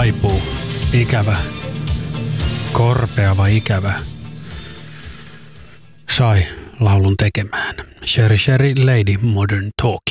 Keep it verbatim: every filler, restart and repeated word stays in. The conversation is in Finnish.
vaipuu. Ikävä, korpeava ikävä sai laulun tekemään. Sherry Sherry Lady Modern Talk.